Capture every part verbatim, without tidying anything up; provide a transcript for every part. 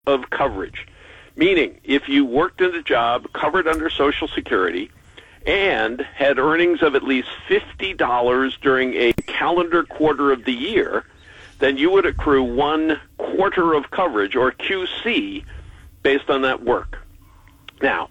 of coverage. Meaning, if you worked in a job covered under Social Security and had earnings of at least fifty dollars during a calendar quarter of the year, then you would accrue one quarter of coverage, or Q C, based on that work. Now,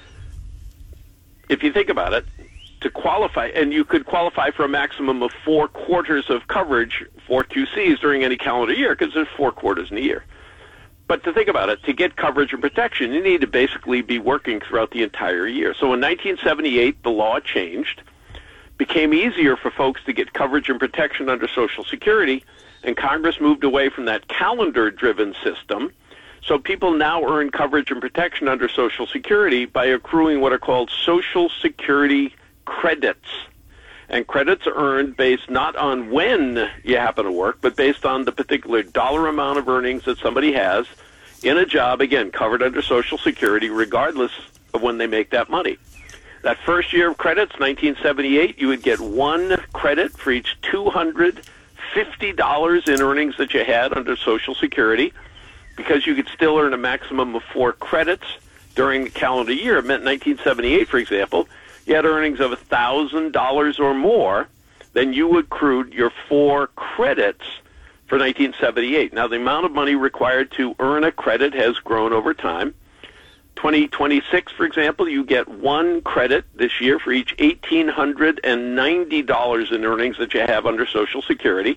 if you think about it, to qualify, and you could qualify for a maximum of four quarters of coverage for Q Cs during any calendar year, because there's four quarters in a year. But to think about it, to get coverage and protection, you need to basically be working throughout the entire year. So in nineteen seventy-eight, the law changed, became easier for folks to get coverage and protection under Social Security, and Congress moved away from that calendar-driven system. So people now earn coverage and protection under Social Security by accruing what are called Social Security credits. And credits are earned based not on when you happen to work, but based on the particular dollar amount of earnings that somebody has in a job, again, covered under Social Security, regardless of when they make that money. That first year of credits, nineteen seventy-eight, you would get one credit for each two hundred fifty dollars in earnings that you had under Social Security, because you could still earn a maximum of four credits during the calendar year. It meant nineteen seventy-eight, for example, you had earnings of one thousand dollars or more, then you accrued your four credits for nineteen seventy-eight. Now, the amount of money required to earn a credit has grown over time. twenty twenty-six, for example, you get one credit this year for each one thousand eight hundred ninety dollars in earnings that you have under Social Security.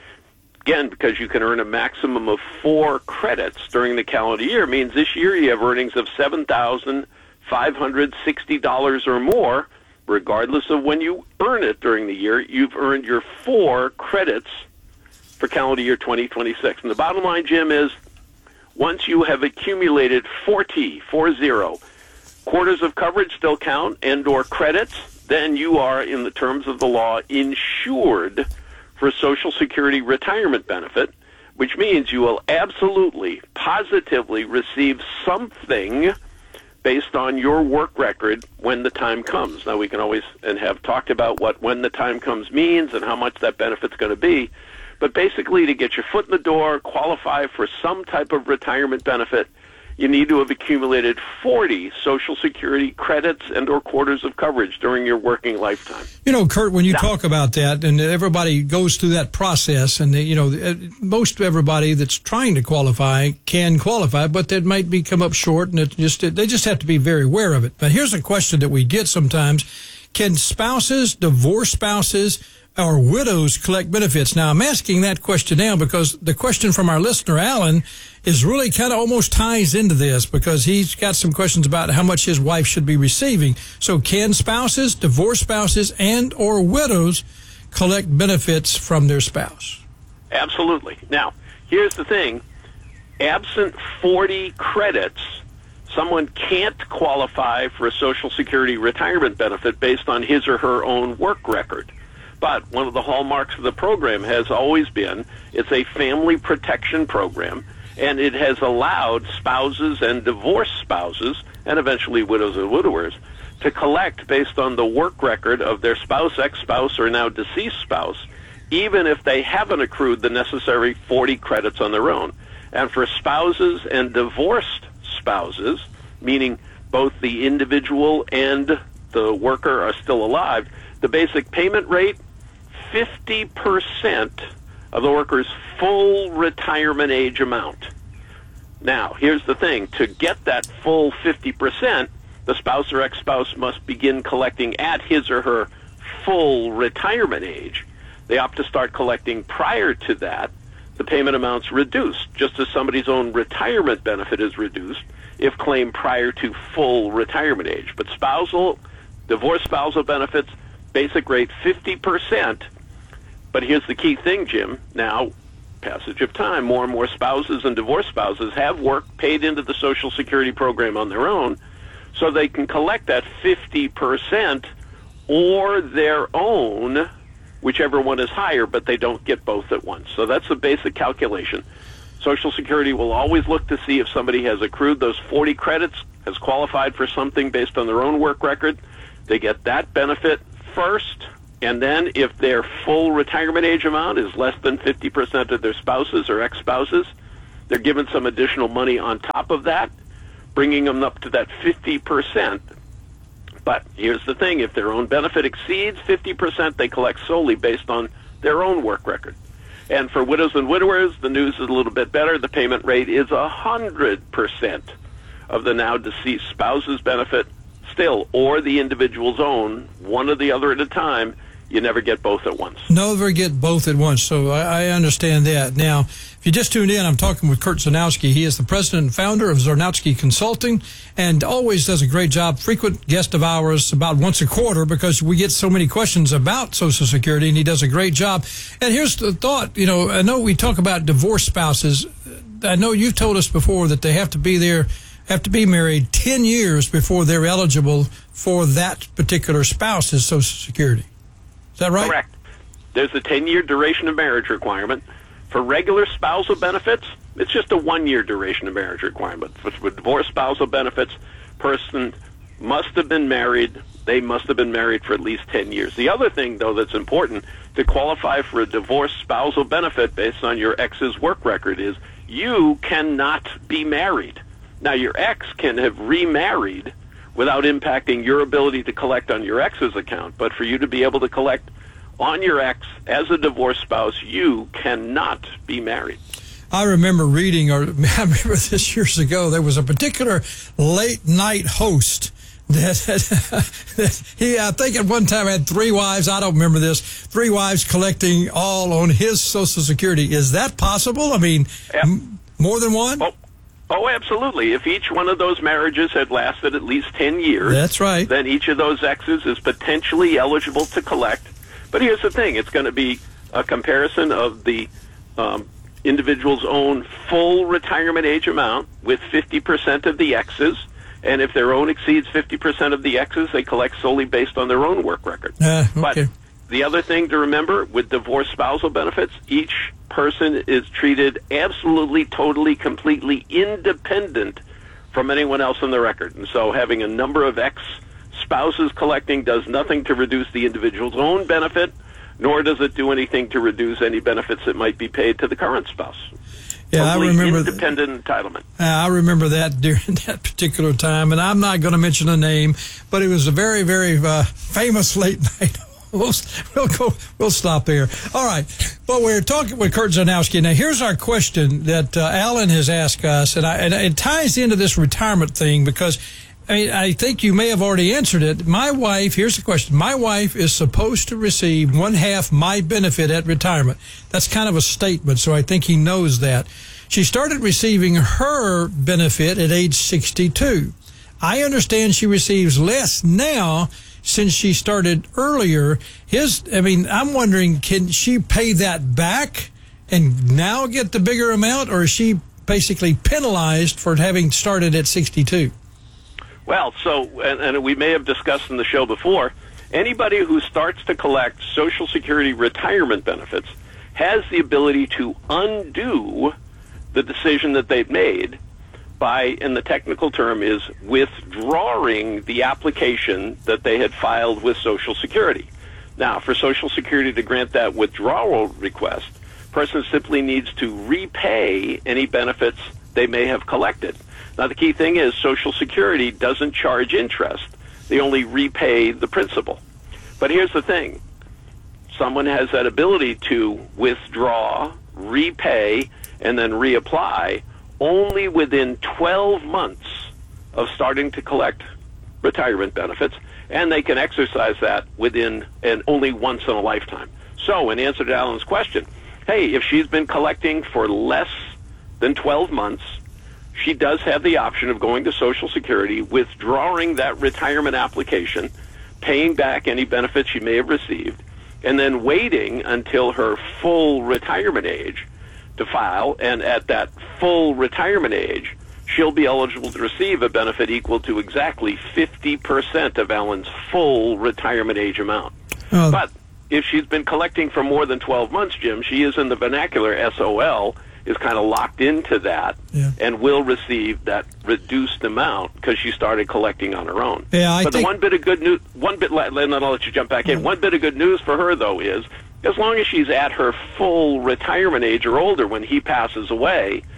Again, because you can earn a maximum of four credits during the calendar year, means this year you have earnings of seven thousand five hundred sixty dollars or more, regardless of when you earn it during the year. You've earned your four credits for calendar year twenty twenty-six. And the bottom line, Jim, is once you have accumulated forty, four zero, quarters of coverage still count, and or credits, then you are, in the terms of the law, insured for Social Security retirement benefit, which means you will absolutely, positively receive something based on your work record when the time comes. Now, we can always and have talked about what when the time comes means and how much that benefit's going to be, but basically to get your foot in the door, qualify for some type of retirement benefit, you need to have accumulated forty Social Security credits and or quarters of coverage during your working lifetime. You know, Kurt, when you now, talk about that, and everybody goes through that process, and, they, you know, most everybody that's trying to qualify can qualify, but they might be come up short, and it just they just have to be very aware of it. But here's a question that we get sometimes. Can spouses, divorced spouses, or widows collect benefits? Now, I'm asking that question now because the question from our listener, Alan, is really kind of almost ties into this, because he's got some questions about how much his wife should be receiving. So can spouses, divorced spouses, and or widows collect benefits from their spouse? Absolutely. Now, here's the thing. Absent forty credits, someone can't qualify for a Social Security retirement benefit based on his or her own work record. But one of the hallmarks of the program has always been it's a family protection program, and it has allowed spouses and divorced spouses, and eventually widows and widowers, to collect based on the work record of their spouse, ex-spouse, or now deceased spouse, even if they haven't accrued the necessary forty credits on their own. And for spouses and divorced spouses, meaning both the individual and the worker are still alive, the basic payment rate, fifty percent of the worker's full retirement age amount. Now, here's the thing. To get that full fifty percent, the spouse or ex-spouse must begin collecting at his or her full retirement age. They opt to start collecting prior to that. The payment amount's reduced, just as somebody's own retirement benefit is reduced if claimed prior to full retirement age. But spousal, divorced spousal benefits, basic rate fifty percent. But here's the key thing, Jim. Now, passage of time, more and more spouses and divorced spouses have work paid into the Social Security program on their own, so they can collect that fifty percent or their own, whichever one is higher, but they don't get both at once. So that's the basic calculation. Social Security will always look to see if somebody has accrued those forty credits, has qualified for something based on their own work record. They get that benefit first, and then if their full retirement age amount is less than fifty percent of their spouses or ex-spouses, they're given some additional money on top of that, bringing them up to that fifty percent. But here's the thing, if their own benefit exceeds fifty percent, they collect solely based on their own work record. And for widows and widowers, the news is a little bit better. The payment rate is one hundred percent of the now deceased spouse's benefit still, or the individual's own, one or the other at a time. You never get both at once. Never get both at once, so I, I understand that. Now, if you just tuned in, I'm talking with Kurt Zarnowski. He is the president and founder of Zarnowski Consulting and always does a great job, frequent guest of ours about once a quarter because we get so many questions about Social Security, and he does a great job. And here's the thought, you know, I know we talk about divorced spouses. I know you've told us before that they have to be there, have to be married ten years before they're eligible for that particular spouse's Social Security. Is that right? Correct. There's a ten-year duration of marriage requirement. For regular spousal benefits, it's just a one-year duration of marriage requirement. For, for divorce spousal benefits, person must have been married. They must have been married for at least ten years. The other thing, though, that's important to qualify for a divorce spousal benefit based on your ex's work record is you cannot be married. Now, your ex can have remarried without impacting your ability to collect on your ex's account. But for you to be able to collect on your ex as a divorced spouse, you cannot be married. I remember reading, or I remember this years ago, there was a particular late-night host that, that he, I think at one time had three wives. I don't remember this. Three wives collecting all on his Social Security. Is that possible? I mean, yep. m- more than one? Oh. Oh, absolutely. If each one of those marriages had lasted at least ten years, that's right, then each of those exes is potentially eligible to collect. But here's the thing. It's going to be a comparison of the um, individual's own full retirement age amount with fifty percent of the exes. And if their own exceeds fifty percent of the exes, they collect solely based on their own work record. Uh, okay. But the other thing to remember with divorce spousal benefits, each person is treated absolutely, totally, completely independent from anyone else on the record. And so having a number of ex-spouses collecting does nothing to reduce the individual's own benefit, nor does it do anything to reduce any benefits that might be paid to the current spouse. Yeah, totally I remember independent th- entitlement. Uh, I remember that during that particular time, and I'm not going to mention a name, but it was a very, very uh, famous late night. We'll, we'll go. We'll stop there. All right. Well, we're talking with Kurt Zarnowski. Now, here's our question that uh, Alan has asked us, and, I, and it ties into this retirement thing because, I mean, I think you may have already answered it. My wife, here's the question. My wife is supposed to receive one half my benefit at retirement. That's kind of a statement, so I think he knows that. She started receiving her benefit at age sixty-two. I understand she receives less now since she started earlier. His, I mean, I'm wondering, can she pay that back and now get the bigger amount, or is she basically penalized for having started at sixty-two? Well, so, and, and we may have discussed in the show before, anybody who starts to collect Social Security retirement benefits has the ability to undo the decision that they've made by, and the technical term is withdrawing the application that they had filed with Social Security. Now, for Social Security to grant that withdrawal request, a person simply needs to repay any benefits they may have collected. Now, the key thing is Social Security doesn't charge interest. They only repay the principal. But here's the thing. Someone has that ability to withdraw, repay, and then reapply only within twelve months of starting to collect retirement benefits, and they can exercise that within and only once in a lifetime. So, in answer to Alan's question, hey, if she's been collecting for less than twelve months, she does have the option of going to Social Security, withdrawing that retirement application, paying back any benefits she may have received, and then waiting until her full retirement age to file, and at that full retirement age, she'll be eligible to receive a benefit equal to exactly fifty percent of Alan's full retirement age amount. Oh. But if she's been collecting for more than twelve months, Jim, she is in the vernacular S O L, is kind of locked into that, yeah, and will receive that reduced amount because she started collecting on her own. Yeah, I but think... the one bit of good news, one bit, and then I'll let you jump back in. Mm-hmm. One bit of good news for her, though, is as long as she's at her full retirement age or older when he passes away,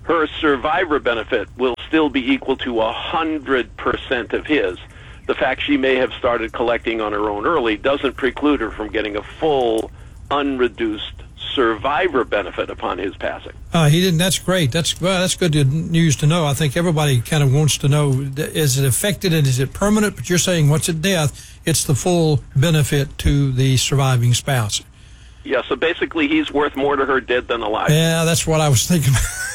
her survivor benefit will still be equal to one hundred percent of his. The fact she may have started collecting on her own early doesn't preclude her from getting a full, unreduced survivor benefit upon his passing. Uh, he didn't. That's great. That's well. That's good news to know. I think everybody kind of wants to know: is it affected and is it permanent? But you're saying once at death, it's the full benefit to the surviving spouse. Yeah. So basically, he's worth more to her dead than alive. Yeah, that's what I was thinking.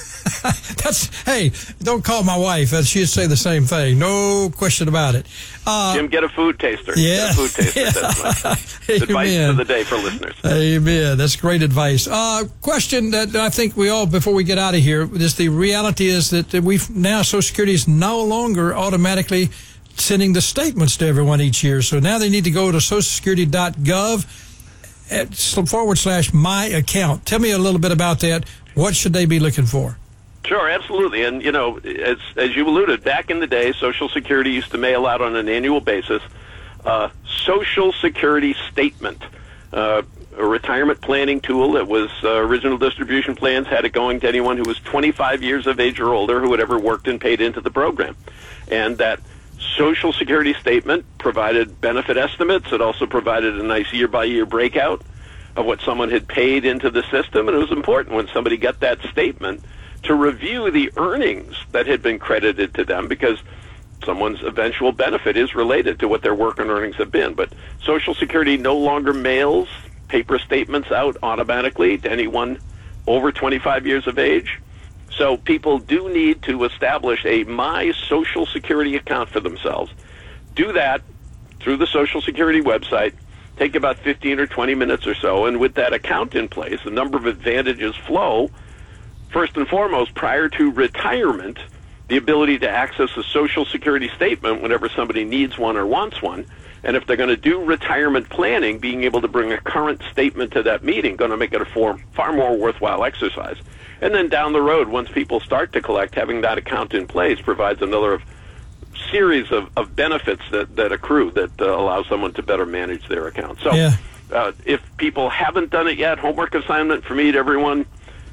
That's hey, don't call my wife. She'd say the same thing. No question about it. Uh, Jim, get a food taster. Yeah, get a food taster. yeah. That's my advice of the day for listeners. Amen. That's great advice. Uh, question that I think we all, before we get out of here, is the reality is that we've now Social Security is no longer automatically sending the statements to everyone each year. So now they need to go to social security dot gov at forward slash my account. Tell me a little bit about that. What should they be looking for? Sure, absolutely. And, you know, as as you alluded, back in the day, Social Security used to mail out on an annual basis uh, Social Security statement, uh, a retirement planning tool that was uh, original distribution plans, had it going to anyone who was twenty-five years of age or older who had ever worked and paid into the program. And that Social Security statement provided benefit estimates. It also provided a nice year-by-year breakout of what someone had paid into the system. And it was important when somebody got that statement to review the earnings that had been credited to them, because someone's eventual benefit is related to what their work and earnings have been. But Social Security no longer mails paper statements out automatically to anyone over twenty-five years of age. So people do need to establish a My Social Security account for themselves. Do that through the Social Security website. Take about fifteen or twenty minutes or so, and with that account in place, a number of advantages flow. First and foremost, prior to retirement, the ability to access a Social Security statement whenever somebody needs one or wants one. And if they're going to do retirement planning, being able to bring a current statement to that meeting going to make it a far, far more worthwhile exercise. And then down the road, once people start to collect, having that account in place provides another of series of, of benefits that, that accrue that uh, allow someone to better manage their account. So yeah. uh, if people haven't done it yet, homework assignment for me to everyone,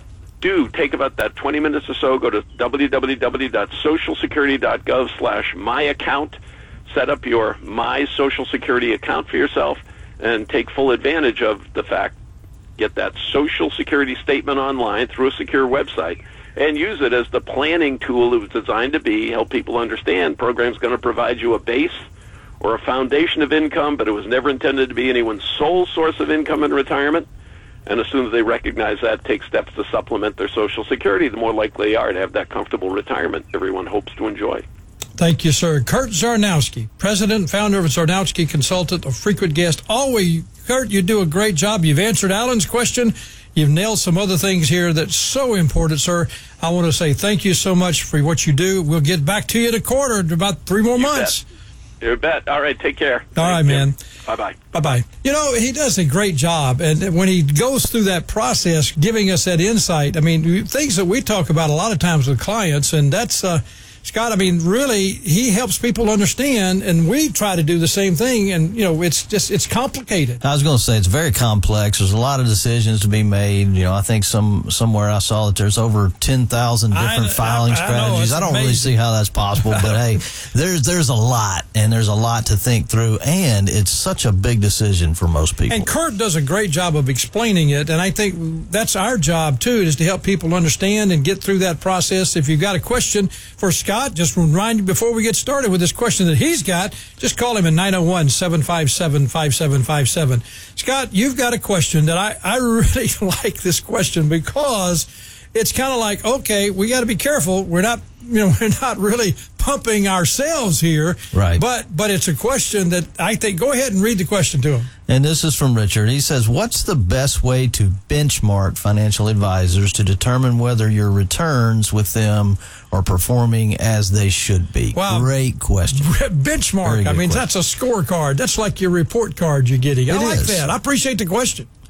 do take about that twenty minutes or so. Go to w w w dot social security dot gov slash my account. Set up your My Social Security account for yourself and take full advantage of the fact. Get that Social Security statement online through a secure website and use it as the planning tool it was designed to be. Help people understand program's going to provide you a base or a foundation of income, but it was never intended to be anyone's sole source of income in retirement. And as soon as they recognize that, take steps to supplement their Social Security, the more likely they are to have that comfortable retirement everyone hopes to enjoy. Thank you, sir. Kurt Zarnowski, president and founder of Zarnowski Consultant, a frequent guest. Always, Kurt, you do a great job. You've answered Alan's question. You've nailed some other things here that's so important, sir. I want to say thank you so much for what you do. We'll get back to you in a quarter, in about three more You months. Bet. You bet. All right, take care. All right, man. Bye-bye. Bye-bye. You know, he does a great job. And when he goes through that process, giving us that insight, I mean, things that we talk about a lot of times with clients, and that's, uh, Scott, I mean, really, he helps people understand, and we try to do the same thing, and, you know, it's just, it's complicated. I was going to say, it's very complex. There's a lot of decisions to be made. You know, I think some somewhere I saw that there's over ten thousand different I, filing I, I strategies. know, I don't amazing. really see how that's possible, but hey, there's there's a lot, and there's a lot to think through, and it's such a big decision for most people. And Kurt does a great job of explaining it, and I think that's our job, too, is to help people understand and get through that process. If you've got a question for Scott, just remind you before we get started with this question that he's got, just call him at nine oh one, seven five seven, five seven five seven. Scott, you've got a question that I, I really like this question because it's kind of like, okay, we got to be careful. We're not, you know, we're not really pumping ourselves here. Right. But, but it's a question that I think, go ahead and read the question to him. And this is from Richard. He says, what's the best way to benchmark financial advisors to determine whether your returns with them are performing as they should be? Wow. Great question. Benchmark. I mean, question. that's a scorecard. That's like your report card you're getting. I It like is. that. I appreciate the question.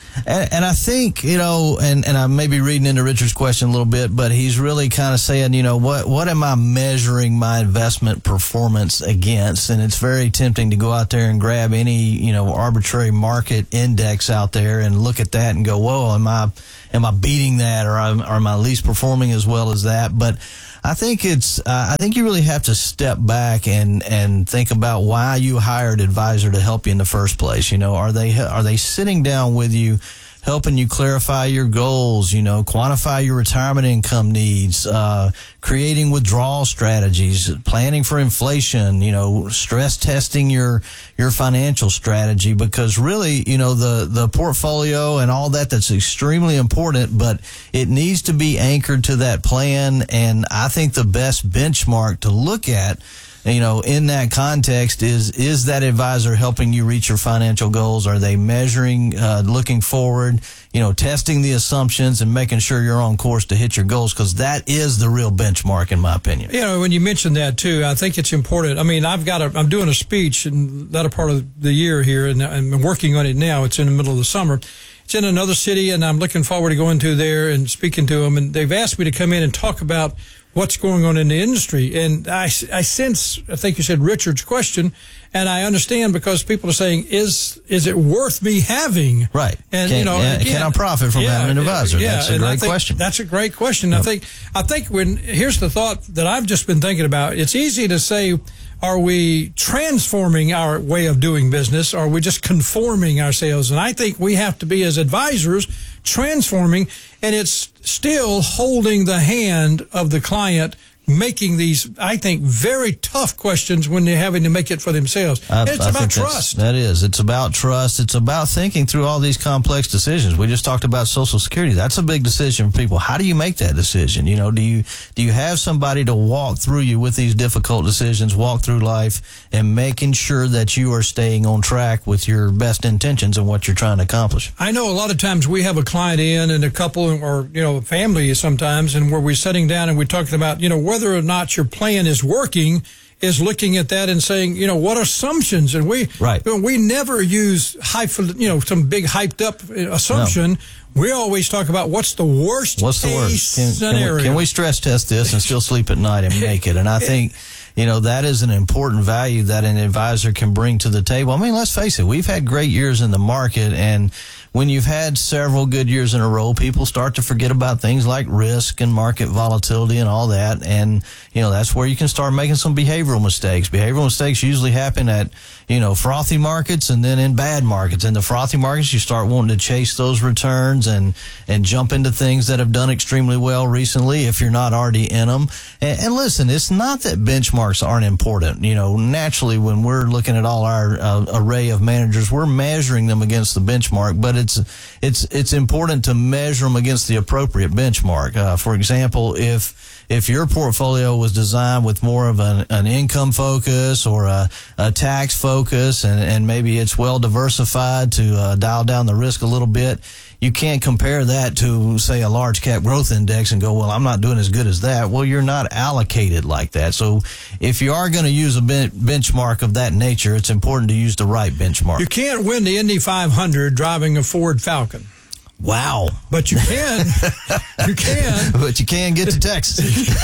And, and I think, you know, and, and I may be reading into Richard's question a little bit, but he's really kind of saying, you know, what, what am I measuring my investment performance against? And it's very tempting to go out there and grab any, you know, arbitrary market index out there and look at that and go, whoa, am I, am I beating that, or am, or am I at least performing as well as that? But I think it's, uh, I think you really have to step back and, and think about why you hired an advisor to help you in the first place. You know, are they, are they sitting down with you, helping you clarify your goals, you know, quantify your retirement income needs, uh, creating withdrawal strategies, planning for inflation, you know, stress testing your, your financial strategy? Because really, you know, the, the portfolio and all that, that's extremely important, but it needs to be anchored to that plan. And I think the best benchmark to look at, you know, in that context is, is that advisor helping you reach your financial goals? Are they measuring, uh, looking forward, you know, testing the assumptions and making sure you're on course to hit your goals? Because that is the real benchmark, in my opinion. You know, when you mentioned that too, I think it's important. I mean, I've got a, I'm doing a speech in that part of the year here, and I'm working on it now. It's in the middle of the summer. It's in another city, and I'm looking forward to going to there and speaking to them. And they've asked me to come in and talk about what's going on in the industry. And I, I sense, I think you said Richard's question, and I understand, because people are saying, is is it worth me having? Right. And, can, you know, uh, again, can I profit from yeah, having an advisor? Yeah, that's a and great I think question. That's a great question. Yep. I think, I think when, here's the thought that I've just been thinking about. It's easy to say, are we transforming our way of doing business? Or are we just conforming ourselves? And I think we have to be, as advisors, transforming, and it's still holding the hand of the client, making these, I think, very tough questions when they're having to make it for themselves. I, it's I about trust. That is. It's about trust. It's about thinking through all these complex decisions. We just talked about Social Security. That's a big decision for people. How do you make that decision? You know, do you do you have somebody to walk through you with these difficult decisions, walk through life, and making sure that you are staying on track with your best intentions and what you're trying to accomplish? I know a lot of times we have a client in, and a couple, or, you know, a family sometimes, and where we're sitting down and we're talking about, you know, whether or not your plan is working, is looking at that and saying, you know, what assumptions? And we, right. we never use hype, you know, some big hyped up assumption. No. We always talk about what's the worst what's the case worst? Can, scenario. Can we, can we stress test this and still sleep at night and make it? And I think, you know, that is an important value that an advisor can bring to the table. I mean, let's face it, we've had great years in the market, and when you've had several good years in a row, people start to forget about things like risk and market volatility and all that. And, you know, that's where you can start making some behavioral mistakes. Behavioral mistakes usually happen at, you know, frothy markets and then in bad markets. In the frothy markets, you start wanting to chase those returns and, and jump into things that have done extremely well recently if you're not already in them. And, and listen, it's not that benchmarks aren't important. You know, naturally, when we're looking at all our uh, array of managers, we're measuring them against the benchmark, but it's It's, it's, it's important to measure them against the appropriate benchmark. Uh, for example, if, if your portfolio was designed with more of an, an income focus or a, a tax focus, and, and maybe it's well diversified to uh, dial down the risk a little bit, you can't compare that to, say, a large cap growth index and go, well, I'm not doing as good as that. Well, you're not allocated like that. So if you are going to use a ben- benchmark of that nature, it's important to use the right benchmark. You can't win the Indy five hundred driving a Ford Falcon. Wow. But you can. You can. But you can get to Texas.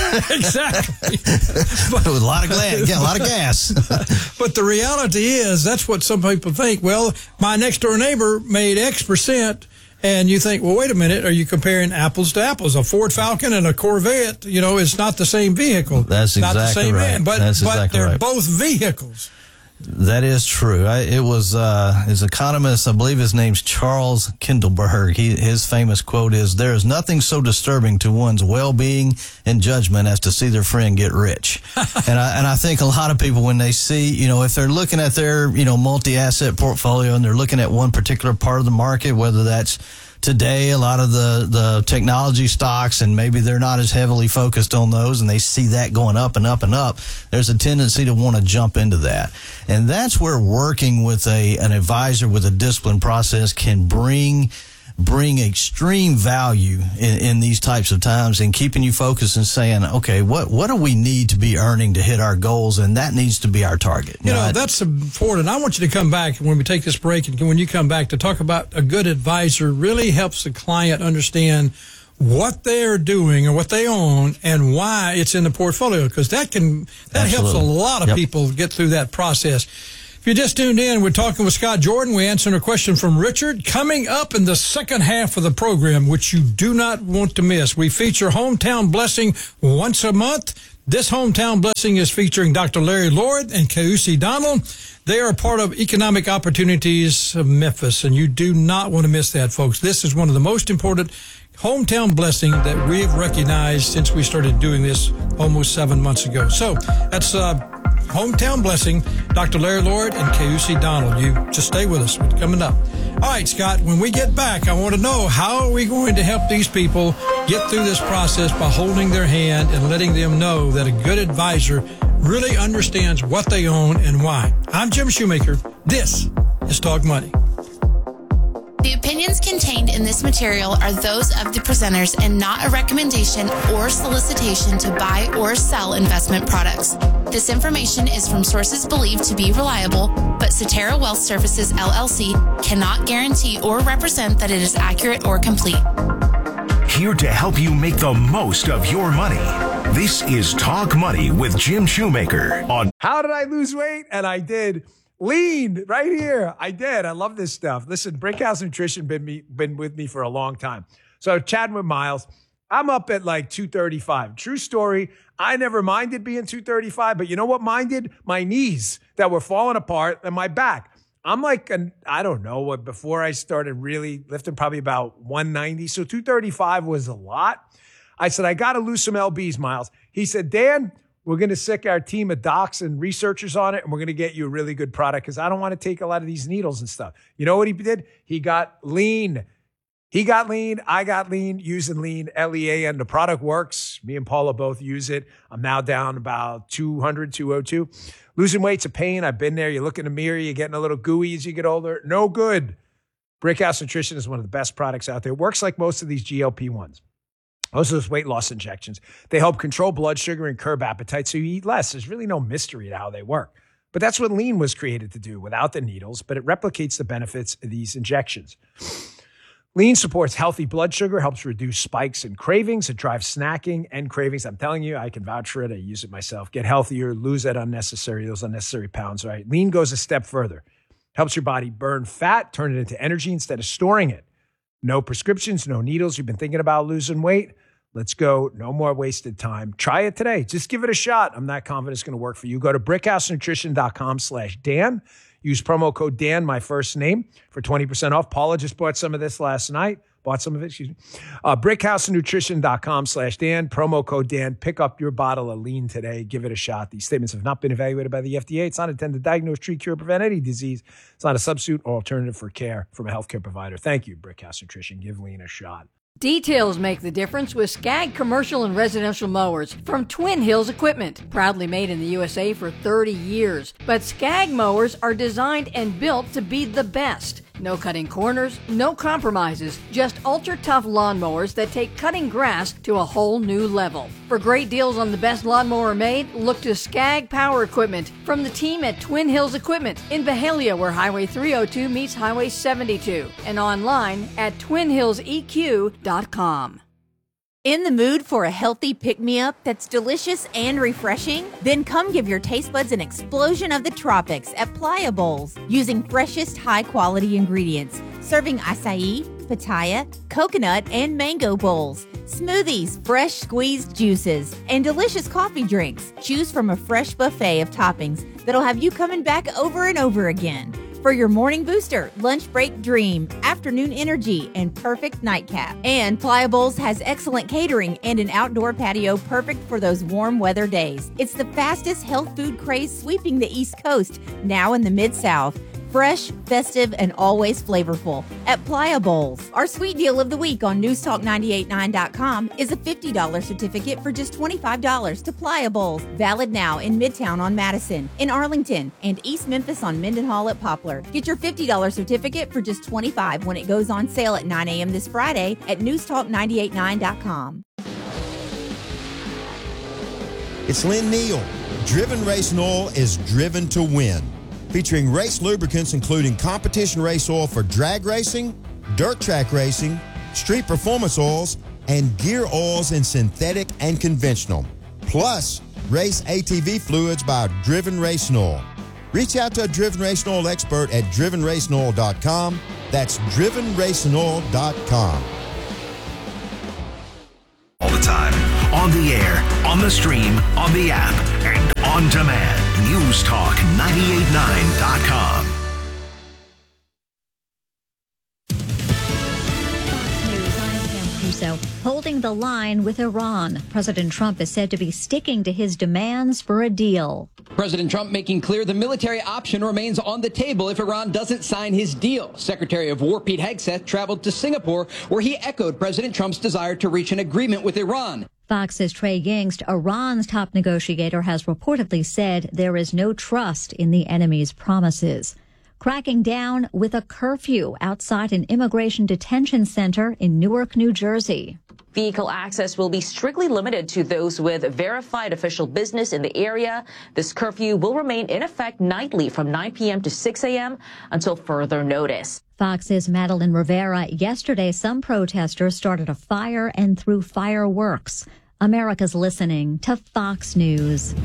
Exactly. But with a lot of gas. Yeah, a lot of gas. But the reality is, that's what some people think. Well, my next door neighbor made X percent. And you think, well, wait a minute, are you comparing apples to apples? A Ford Falcon and a Corvette, you know, it's not the same vehicle. That's exactly not the same right. man, but, That's exactly but they're right. both vehicles. That is true. I, it was uh, his economist, I believe his name's Charles Kindleberg. He, his famous quote is, "There is nothing so disturbing to one's well-being and judgment as to see their friend get rich." and I and I think a lot of people, when they see, you know, if they're looking at their, you know, multi-asset portfolio and they're looking at one particular part of the market, whether that's today, a lot of the, the technology stocks, and maybe they're not as heavily focused on those, and they see that going up and up and up, there's a tendency to want to jump into that. And that's where working with a an advisor with a disciplined process can bring bring extreme value in, in these types of times, and keeping you focused and saying, okay, what, what do we need to be earning to hit our goals? And that needs to be our target. You know, know that's important. I want you to come back when we take this break, and when you come back, to talk about a good advisor really helps the client understand what they're doing or what they own and why it's in the portfolio, because that can that Absolutely. helps a lot of yep. people get through that process. If you just tuned in, we're talking with Scott Jordan. We're answering a question from Richard. Coming up in the second half of the program, which you do not want to miss, we feature Hometown Blessing once a month. This Hometown Blessing is featuring Doctor Larry Lord and Keusi Donald. They are part of Economic Opportunities of Memphis, and you do not want to miss that, folks. This is one of the most important Hometown Blessing that we have recognized since we started doing this almost seven months ago. So that's uh, Hometown Blessing, Doctor Larry Lord and Keusi Donald. You just stay with us. It's coming up. All right, Scott, when we get back, I want to know, how are we going to help these people get through this process by holding their hand and letting them know that a good advisor really understands what they own and why. I'm Jim Shoemaker. This is Talk Money. The opinions contained in this material are those of the presenters and not a recommendation or solicitation to buy or sell investment products. This information is from sources believed to be reliable, but Cetera Wealth Services, L L C, cannot guarantee or represent that it is accurate or complete. Here to help you make the most of your money. This is Talk Money with Jim Shoemaker on How Did I Lose Weight? And I did. Lean right here. I did. I love this stuff. Listen, Brickhouse Nutrition been me been with me for a long time. So chatting with Miles, I'm up at like two thirty-five. True story. I never minded being two thirty-five, but you know what minded? My knees that were falling apart and my back. I'm like, an, I don't know what, before I started really lifting, probably about one ninety. So two thirty-five was a lot. I said, I got to lose some L Bs, Miles. He said, Dan, we're going to sick our team of docs and researchers on it, and we're going to get you a really good product because I don't want to take a lot of these needles and stuff. You know what he did? He got lean. He got lean. I got lean, using lean, L E A N. The product works. Me and Paula both use it. I'm now down about two hundred, two oh two. Losing weight's a pain. I've been there. You look in the mirror, you're getting a little gooey as you get older. No good. Brickhouse Nutrition is one of the best products out there. It works like most of these G L P ones. Most of those weight loss injections. They help control blood sugar and curb appetite so you eat less. There's really no mystery to how they work. But that's what lean was created to do, without the needles, but it replicates the benefits of these injections. Lean supports healthy blood sugar, helps reduce spikes and cravings. It drives snacking and cravings. I'm telling you, I can vouch for it. I use it myself. Get healthier, lose that unnecessary, those unnecessary pounds, right? Lean goes a step further. Helps your body burn fat, turn it into energy instead of storing it. No prescriptions, no needles. You've been thinking about losing weight? Let's go. No more wasted time. Try it today. Just give it a shot. I'm not confident it's going to work for you. Go to brickhousenutrition.com slash Dan. Use promo code Dan, my first name, for twenty percent off. Paula just bought some of this last night. Bought some of it, excuse me. Uh, brickhousenutrition.com slash Dan. Promo code Dan. Pick up your bottle of lean today. Give it a shot. These statements have not been evaluated by the F D A. It's not intended to diagnose, treat, cure, prevent any disease. It's not a substitute or alternative for care from a healthcare provider. Thank you, Brickhouse Nutrition. Give lean a shot. Details make the difference with Skag Commercial and Residential Mowers from Twin Hills Equipment. Proudly made in the U S A for thirty years. But Skag mowers are designed and built to be the best. No cutting corners, no compromises, just ultra-tough lawnmowers that take cutting grass to a whole new level. For great deals on the best lawnmower made, look to Skag Power Equipment from the team at Twin Hills Equipment in Byhalia, where Highway three oh two meets Highway seventy-two, and online at twin hills e q dot com. In the mood for a healthy pick-me-up that's delicious and refreshing? Then come give your taste buds an explosion of the tropics at Playa Bowls, using freshest high-quality ingredients, serving acai, pitaya, coconut, and mango bowls, smoothies, fresh squeezed juices, and delicious coffee drinks. Choose from a fresh buffet of toppings that'll have you coming back over and over again. For your morning booster, lunch break dream, afternoon energy, and perfect nightcap. And Playa Bowls has excellent catering and an outdoor patio perfect for those warm weather days. It's the fastest health food craze sweeping the East Coast, now in the Mid-South. Fresh, festive, and always flavorful at Playa Bowls. Our sweet deal of the week on news talk nine eight nine dot com is a fifty dollars certificate for just twenty-five dollars to Playa Bowls. Valid now in Midtown on Madison, in Arlington, and East Memphis on Mendenhall at Poplar. Get your fifty dollars certificate for just twenty-five dollars when it goes on sale at nine a.m. this Friday at news talk nine eight nine dot com. It's Lynn Neal. Driven Racing Oil is driven to win. Featuring race lubricants including competition race oil for drag racing, dirt track racing, street performance oils, and gear oils in synthetic and conventional. Plus, race A T V fluids by Driven Racing Oil. Reach out to a Driven Racing Oil expert at driven racing oil dot com. That's driven racing oil dot com. All the time. On the air, on the stream, on the app, and on demand. news talk nine eight nine dot com. Fox News, I'm Pam Crusoe. Holding the line with Iran. President Trump is said to be sticking to his demands for a deal. President Trump making clear the military option remains on the table if Iran doesn't sign his deal. Secretary of War Pete Hegseth traveled to Singapore, where he echoed President Trump's desire to reach an agreement with Iran. Fox's Trey Yingst, Iran's top negotiator, has reportedly said there is no trust in the enemy's promises. Cracking down with a curfew outside an immigration detention center in Newark, New Jersey. Vehicle access will be strictly limited to those with verified official business in the area. This curfew will remain in effect nightly from nine p.m. to six a.m. until further notice. Fox's Madeline Rivera. Yesterday, some protesters started a fire and threw fireworks. America's listening to Fox News.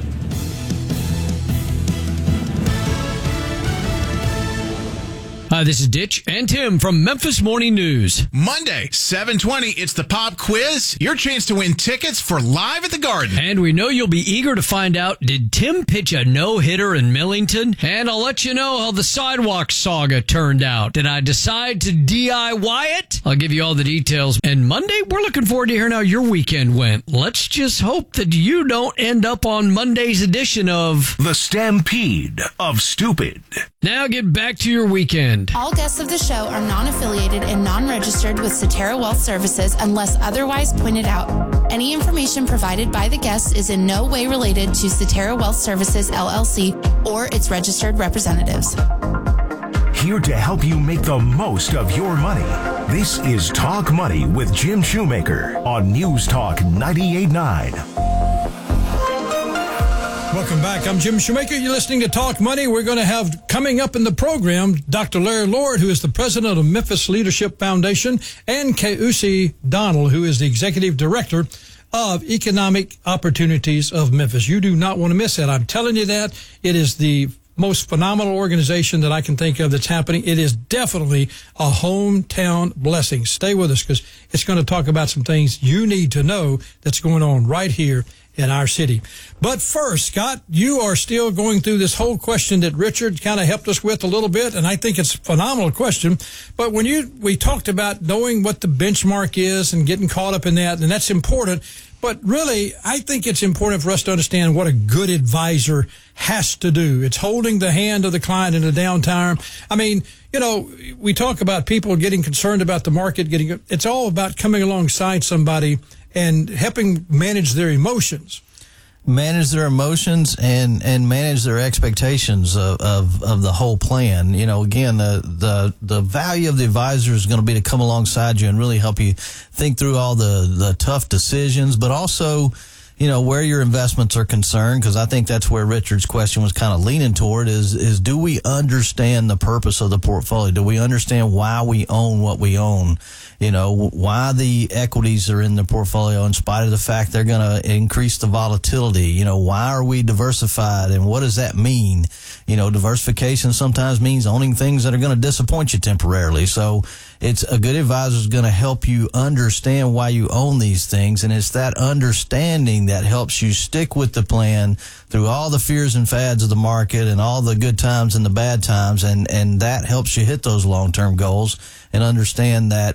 Hi, this is Ditch and Tim from Memphis Morning News. Monday, seven twenty, it's the Pop Quiz. Your chance to win tickets for Live at the Garden. And we know you'll be eager to find out, did Tim pitch a no-hitter in Millington? And I'll let you know how the sidewalk saga turned out. Did I decide to D I Y it? I'll give you all the details. And Monday, we're looking forward to hearing how your weekend went. Let's just hope that you don't end up on Monday's edition of The Stampede of Stupid. Now get back to your weekend. All guests of the show are non-affiliated and non-registered with Cetera Wealth Services unless otherwise pointed out. Any information provided by the guests is in no way related to Cetera Wealth Services, L L C, or its registered representatives. Here to help you make the most of your money. This is Talk Money with Jim Shoemaker on News Talk ninety-eight point nine. Welcome back. I'm Jim Shoemaker. You're listening to Talk Money. We're going to have coming up in the program Doctor Larry Lord, who is the president of Memphis Leadership Foundation, and Keusi Donald, who is the executive director of Economic Opportunities of Memphis. You do not want to miss that. I'm telling you that. It is the most phenomenal organization that I can think of that's happening. It is definitely a hometown blessing. Stay with us because it's going to talk about some things you need to know that's going on right here in our city. But first, Scott, you are still going through this whole question that Richard kind of helped us with a little bit, and I think it's a phenomenal question. But when you we talked about knowing what the benchmark is and getting caught up in that, and that's important. But really, I think it's important for us to understand what a good advisor has to do. It's holding the hand of the client in a downtime. I mean, you know, we talk about people getting concerned about the market, getting, it's all about coming alongside somebody and helping manage their emotions. Manage their emotions and, and manage their expectations of, of, of the whole plan. You know, again, the, the, the value of the advisor is going to be to come alongside you and really help you think through all the, the tough decisions, but also, you know, where your investments are concerned, because I think that's where Richard's question was kind of leaning toward is, is do we understand the purpose of the portfolio? Do we understand why we own what we own? You know, why the equities are in the portfolio in spite of the fact they're going to increase the volatility? You know, why are we diversified and what does that mean? You know, diversification sometimes means owning things that are going to disappoint you temporarily. So it's a good advisor is going to help you understand why you own these things. And it's that understanding that helps you stick with the plan through all the fears and fads of the market and all the good times and the bad times. And, and that helps you hit those long-term goals and understand that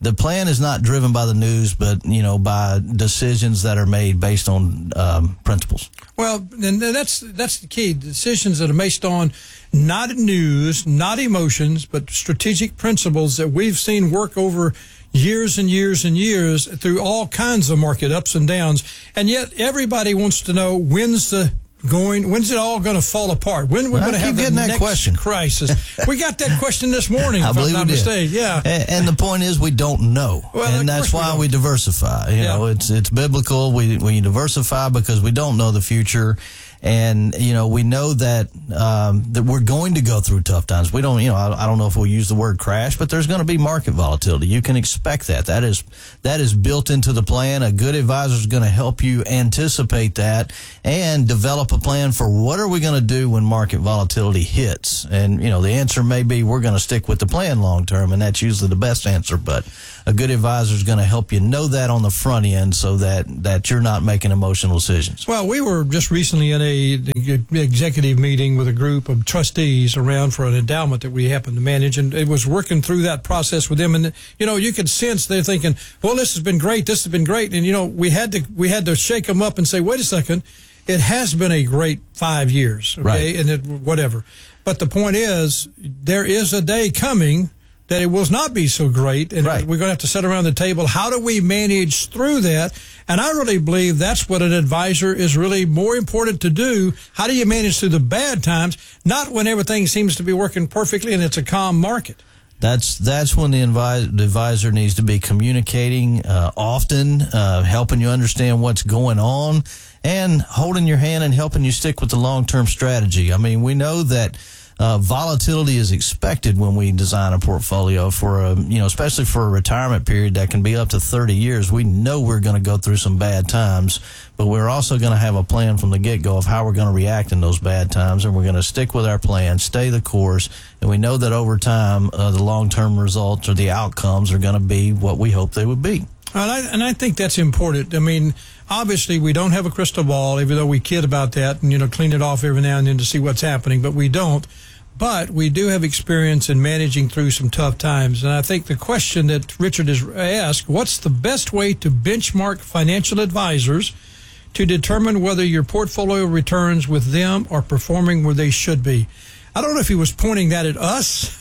the plan is not driven by the news, but, you know, by decisions that are made based on um, principles. Well, and that's that's the key. Decisions that are based on not news, not emotions, but strategic principles that we've seen work over years and years and years through all kinds of market ups and downs. And yet everybody wants to know when's the going, when's it all going to fall apart? When we're going to have the next question. crisis? We got that question this morning, I if believe I'm not we did. mistaken. Yeah. And, and the point is, we don't know, Well, and of that's course we why don't. we diversify. You Yeah. know, it's it's biblical. We we diversify because we don't know the future. And, you know, we know that, um, that we're going to go through tough times. We don't, you know, I, I don't know if we'll use the word crash, but there's going to be market volatility. You can expect that. That is, that is built into the plan. A good advisor is going to help you anticipate that and develop a plan for what are we going to do when market volatility hits. And, you know, the answer may be we're going to stick with the plan long term, and that's usually the best answer. But a good advisor is going to help you know that on the front end so that, that you're not making emotional decisions. Well, we were just recently in a executive meeting with a group of trustees around for an endowment that we happen to manage, and it was working through that process with them. And, you know, you could sense they're thinking, well, this has been great. This has been great. And, you know, we had to, we had to shake them up and say, wait a second. It has been a great five years. Okay. Right. And it, whatever. But the point is, there is a day coming that it will not be so great, and Right. we're going to have to sit around the table. How do we manage through that? And I really believe that's what an advisor is really more important to do. How do you manage through the bad times, not when everything seems to be working perfectly and it's a calm market? That's that's when the, advis- the advisor needs to be communicating uh, often, uh, helping you understand what's going on, and holding your hand and helping you stick with the long-term strategy. I mean, we know that Uh, volatility is expected when we design a portfolio for a, you know, especially for a retirement period that can be up to thirty years. We know we're going to go through some bad times, but we're also going to have a plan from the get-go of how we're going to react in those bad times, and we're going to stick with our plan, stay the course, and we know that over time, uh, the long-term results or the outcomes are going to be what we hope they would be. And I, and I think that's important. I mean, obviously, we don't have a crystal ball, even though we kid about that and, you know, clean it off every now and then to see what's happening, but we don't. But we do have experience in managing through some tough times. And I think the question that Richard has asked, what's the best way to benchmark financial advisors to determine whether your portfolio returns with them are performing where they should be? I don't know if he was pointing that at us.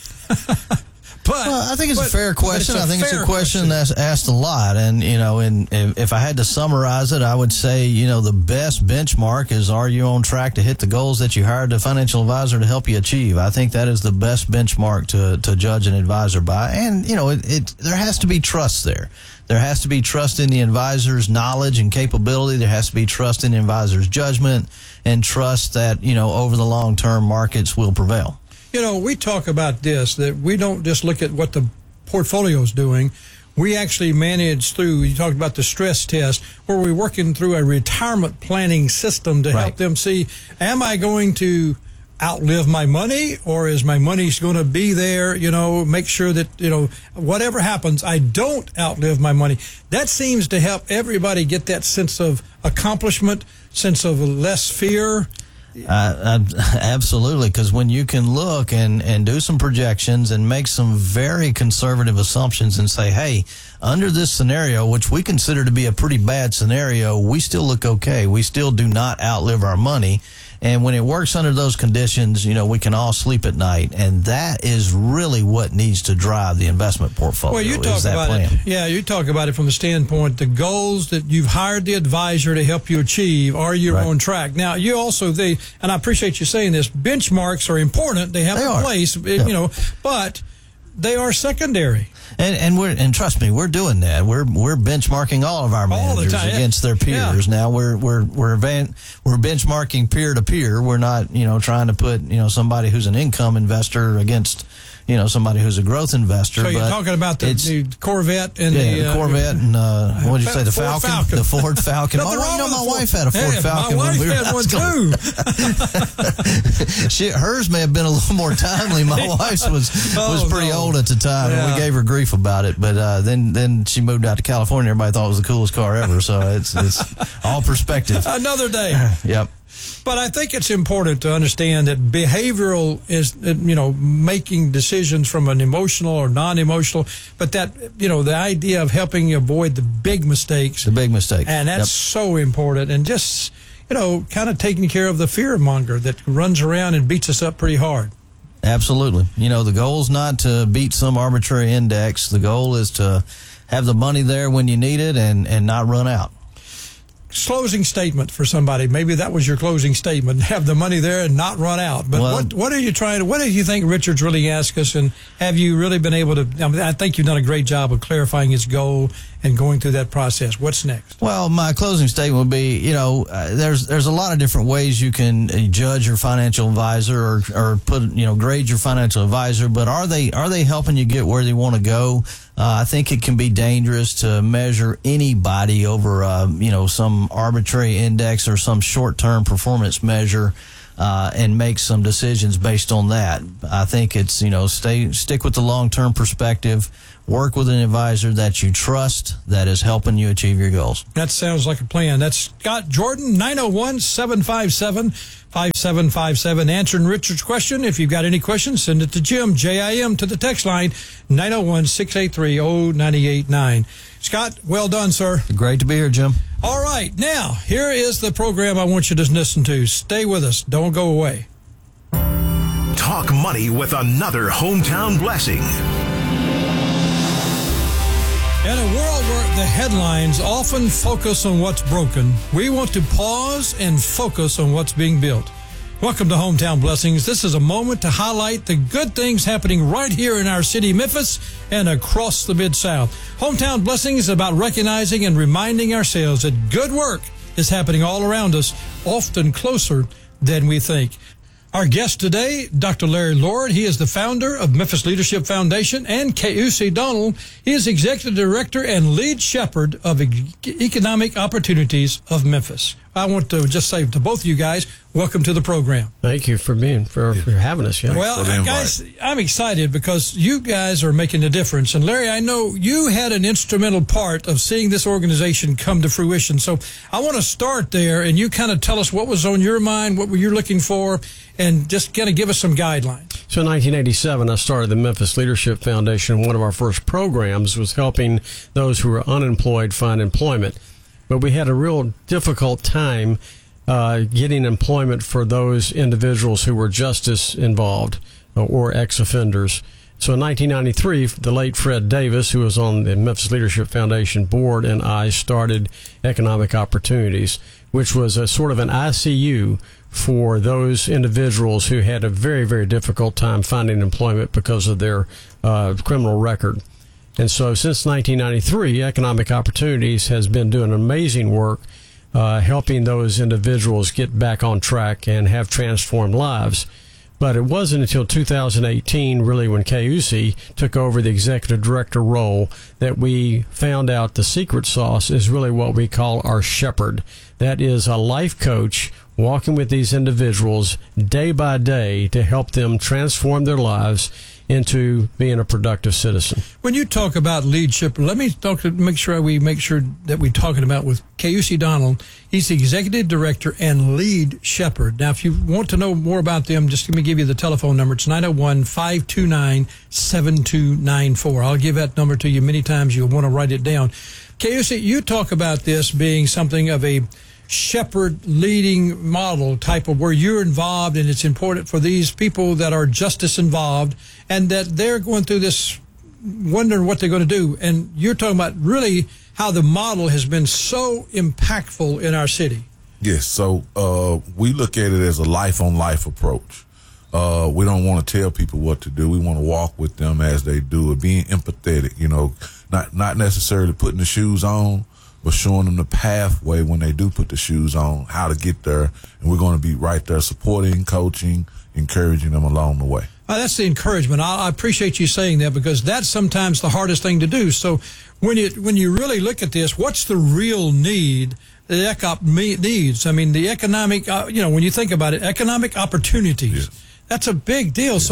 But, well, I think it's but, a fair question. a I think it's fair a question, question that's asked a lot. And, you know, and if, if I had to summarize it, I would say, you know, the best benchmark is, are you on track to hit the goals that you hired a financial advisor to help you achieve? I think that is the best benchmark to, to judge an advisor by. And, you know, it, it there has to be trust there. There has to be trust in the advisor's knowledge and capability. There has to be trust in the advisor's judgment, and trust that, you know, over the long term, markets will prevail. You know, we talk about this, that we don't just look at what the portfolio is doing. We actually manage through, you talked about the stress test, where we're working through a retirement planning system to Right. help them see, am I going to outlive my money, or is my money's going to be there, you know, make sure that, you know, whatever happens, I don't outlive my money. That seems to help everybody get that sense of accomplishment, sense of less fear. Uh, absolutely, because when you can look and, and do some projections and make some very conservative assumptions and say, hey, under this scenario, which we consider to be a pretty bad scenario, we still look okay. We still do not outlive our money. And when it works under those conditions, you know, we can all sleep at night. And that is really what needs to drive the investment portfolio. Well, you talk is that about plan. it. Yeah, you talk about it from the standpoint, the goals that you've hired the advisor to help you achieve, are you Right. on track? Now, you also, they, and I appreciate you saying this, benchmarks are important. They have They a are. place, Yeah. you know, but they are secondary. And and we're and trust me, we're doing that. We're we're benchmarking all of our All the managers time, yeah. against their peers. Yeah. Now we're we're we're van, we're benchmarking peer to peer. We're not, you know, trying to put, you know, somebody who's an income investor against, you know, somebody who's a growth investor. So you're but talking about the, it's- the Corvette and yeah, the, the uh, Corvette and uh, what did you say? The Ford Falcon, Falcon. the Ford Falcon. Nothing Oh, wrong you know, with my the Ford- wife had a Ford Yeah, Falcon. my when wife we were had in one school. too. She, hers may have been a little more timely. My wife's was was Oh, pretty no. old at the time, and Yeah. we gave her grief about it. But uh, then then she moved out to California. Everybody thought it was the coolest car ever. So it's it's all perspective. Another day. Yep. But I think it's important to understand that behavioral is, you know, making decisions from an emotional or non-emotional, but that, you know, the idea of helping you avoid the big mistakes. The big mistakes. And that's yep. so important. And just, you know, kind of taking care of the fear monger that runs around and beats us up pretty hard. Absolutely. You know, the goal is not to beat some arbitrary index. The goal is to have the money there when you need it and, and not run out. Closing statement for somebody. Maybe that was your closing statement. Have the money there and not run out. But well, what what are you trying to, what do you think Richard's really asked us, and have you really been able to, I mean, I think you've done a great job of clarifying his goal and going through that process. What's next? Well, my closing statement would be, you know, uh, there's there's a lot of different ways you can uh, judge your financial advisor or or put, you know, grade your financial advisor, but are they are they helping you get where they want to go? Uh, I think it can be dangerous to measure anybody over, uh, you know, some arbitrary index or some short-term performance measure uh, and make some decisions based on that. I think it's, you know, stay stick with the long-term perspective. Work with an advisor that you trust that is helping you achieve your goals. That sounds like a plan. That's Scott Jordan, nine oh one, seven five seven, five seven five seven. Answering Richard's question. If you've got any questions, send it to Jim, J I M, to the text line, nine oh one, six eight three, oh nine eight nine. Scott, well done, sir. Great to be here, Jim. All right. Now, here is the program I want you to listen to. Stay with us. Don't go away. Talk money with another hometown blessing. In a world where the headlines often focus on what's broken, we want to pause and focus on what's being built. Welcome to Hometown Blessings. This is a moment to highlight the good things happening right here in our city, Memphis, and across the Mid-South. Hometown Blessings is about recognizing and reminding ourselves that good work is happening all around us, often closer than we think. Our guest today, Doctor Larry Lord. He is the founder of Memphis Leadership Foundation, and Keusi Donald. He is executive director and lead shepherd of e- Economic Opportunities of Memphis. I want to just say to both of you guys, welcome to the program. Thank you for being for, for having us. Yeah. Well, guys, I'm excited because you guys are making a difference. And Larry, I know you had an instrumental part of seeing this organization come to fruition. So I want to start there, and you kind of tell us what was on your mind, what were you looking for, and just kind of give us some guidelines. So in nineteen eighty-seven, I started the Memphis Leadership Foundation. One of our first programs was helping those who were unemployed find employment. But we had a real difficult time uh, getting employment for those individuals who were justice involved uh, or ex-offenders. So in nineteen ninety-three, the late Fred Davis, who was on the Memphis Leadership Foundation board, and I started Economic Opportunities, which was a sort of an I C U for those individuals who had a very, very difficult time finding employment because of their uh, criminal record. And so since nineteen ninety-three, Economic Opportunities has been doing amazing work uh, helping those individuals get back on track and have transformed lives. But it wasn't until two thousand eighteen, really, when Keusi took over the executive director role, that we found out the secret sauce is really what we call our shepherd. That is a life coach walking with these individuals day by day to help them transform their lives into being a productive citizen. When you talk about leadership, let me talk to make sure we make sure that we're talking about with Keusi Donald. He's the executive director and lead shepherd. Now, if you want to know more about them, just let me give you the telephone number. It's nine oh one, five two nine, seven two nine four. I'll give that number to you many times. You'll want to write it down. Keusi, you talk about this being something of a shepherd leading model type of where you're involved, and it's important for these people that are justice involved and that they're going through this wondering what they're going to do. And you're talking about really how the model has been so impactful in our city. Yes. So uh, we look at it as a life on life approach. Uh, we don't want to tell people what to do. We want to walk with them as they do it, being empathetic, you know, not, not necessarily putting the shoes on, but showing them the pathway when they do put the shoes on, how to get there. And we're going to be right there supporting, coaching, encouraging them along the way. Uh, that's the encouragement. I, I appreciate you saying that because that's sometimes the hardest thing to do. So when you, when you really look at this, what's the real need, the ecop needs? I mean, the economic, uh, you know, when you think about it, economic opportunities, yes. That's a big deal. Yes. So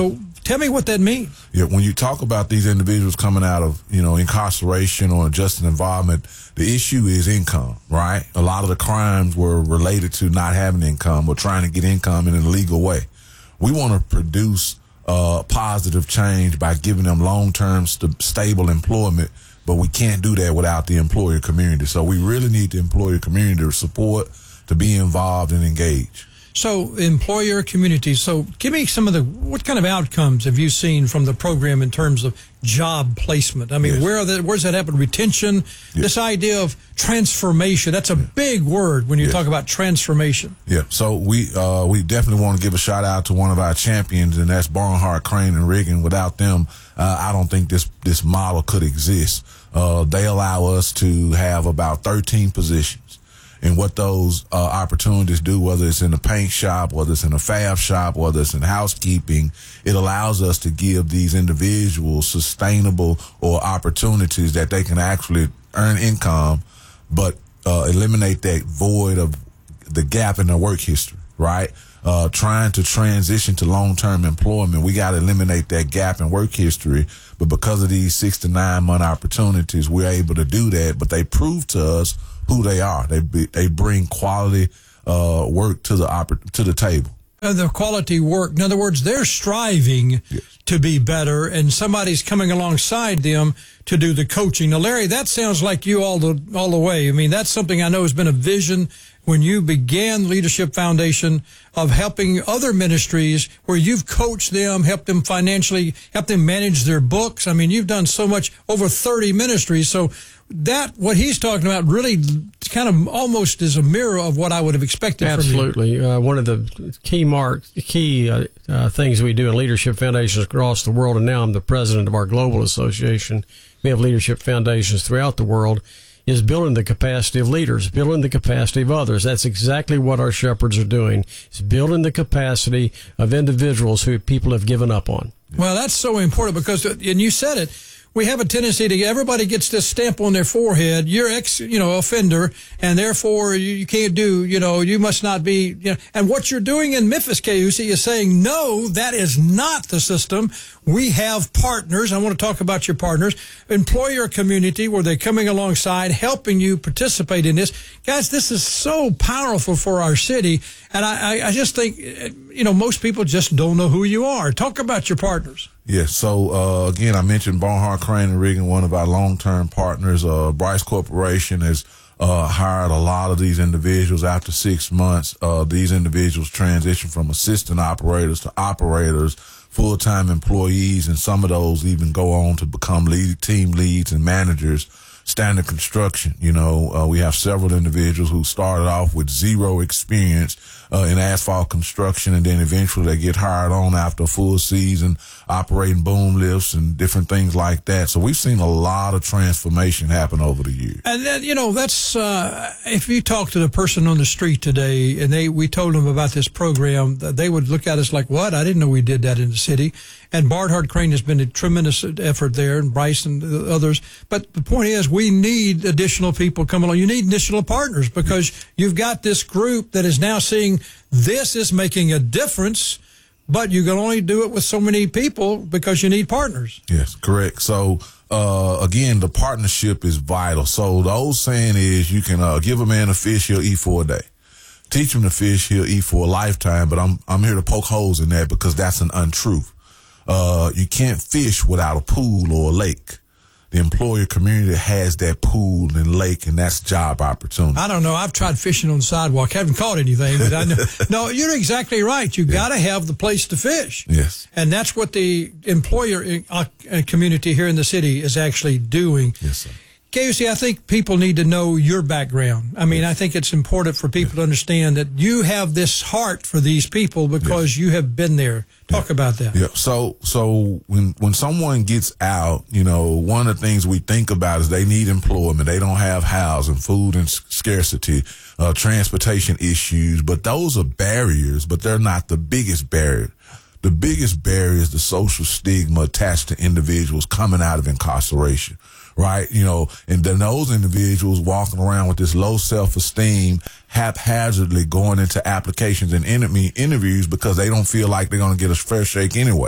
Tell me what that means. Yeah, when you talk about these individuals coming out of, you know, incarceration or unjust involvement, the issue is income, right? A lot of the crimes were related to not having income or trying to get income in an illegal way. We want to produce uh, positive change by giving them long-term st- stable employment, but we can't do that without the employer community. So we really need the employer community to support, to be involved and engage. So employer community. So give me some of the, what kind of outcomes have you seen from the program in terms of job placement? I mean, yes. where are the, where's that happen? Retention, yes. This idea of transformation. That's a yeah. big word when you yes. talk about transformation. Yeah. So we, uh, we definitely want to give a shout out to one of our champions, and that's Barnhart, Crane and Riggin. Without them, uh, I don't think this, this model could exist. Uh, they allow us to have about thirteen positions. And what those uh, opportunities do, whether it's in the paint shop, whether it's in a fab shop, whether it's in housekeeping, it allows us to give these individuals sustainable or opportunities that they can actually earn income, but uh, eliminate that void of the gap in their work history, right? Uh, trying to transition to long-term employment, we got to eliminate that gap in work history. But because of these six to nine month opportunities, we're able to do that. But they prove to us who they are. They be, they bring quality uh, work to the oper- to the table. Uh, the quality work. In other words, they're striving yes. to be better, and somebody's coming alongside them to do the coaching. Now, Larry, that sounds like you all the all the way. I mean, that's something I know has been a vision when you began Leadership Foundation of helping other ministries where you've coached them, helped them financially, helped them manage their books. I mean, you've done so much, over thirty ministries. So that, what he's talking about, really kind of almost is a mirror of what I would have expected Absolutely. from you. Absolutely. Uh, one of the key mark, key uh, uh, things we do in Leadership Foundations across the world, and now I'm the president of our global association. We have leadership foundations throughout the world, is building the capacity of leaders, building the capacity of others. That's exactly what our shepherds are doing. It's building the capacity of individuals who people have given up on. Well, that's so important because, and you said it, we have a tendency to, everybody gets this stamp on their forehead. You're ex, you know, offender, and therefore you, you can't do, you know, you must not be, you know, and what you're doing in Memphis, K U C, is saying, no, that is not the system. We have partners. I want to talk about your partners, employer community, where they're coming alongside, helping you participate in this. Guys, this is so powerful for our city. And I, I, I just think, you know, most people just don't know who you are. Talk about your partners. Yes. So, uh, again, I mentioned Barnhart, Crane and Riggin, one of our long-term partners. Uh, Bryce Corporation has uh, hired a lot of these individuals. After six months, uh, these individuals transition from assistant operators to operators, full-time employees, and some of those even go on to become lead, team leads and managers. Standard construction, you know, uh, we have several individuals who started off with zero experience uh, in asphalt construction, and then eventually they get hired on after a full season operating boom lifts and different things like that. So we've seen a lot of transformation happen over the years. And then, you know, that's uh, if you talk to the person on the street today and they we told them about this program, they would look at us like, what? I didn't know we did that in the city. And Barnhart Crane has been a tremendous effort there, and Bryce and others. But the point is, we need additional people coming along. You need additional partners because you've got this group that is now seeing this is making a difference, but you can only do it with so many people because you need partners. Yes, correct. So, uh, again, the partnership is vital. So the old saying is you can uh, give a man a fish, he'll eat for a day. Teach him to fish, he'll eat for a lifetime. But I'm I'm here to poke holes in that because that's an untruth. Uh, you can't fish without a pool or a lake. The employer community has that pool and lake, and that's job opportunity. I don't know. I've tried fishing on the sidewalk. Haven't caught anything, but I know. No, you're exactly right. You yeah. got to have the place to fish. Yes. And that's what the employer uh, community here in the city is actually doing. Yes, sir. K U C, I think people need to know your background. I mean, yes. I think it's important for people yes. to understand that you have this heart for these people because yes. you have been there. Talk yeah. about that. Yeah. So, so when, when someone gets out, you know, one of the things we think about is they need employment. They don't have housing, food and scarcity, uh, transportation issues, but those are barriers, but they're not the biggest barrier. The biggest barrier is the social stigma attached to individuals coming out of incarceration. Right, you know, and then those individuals walking around with this low self-esteem, haphazardly going into applications and interviews because they don't feel like they're going to get a fair shake anyway.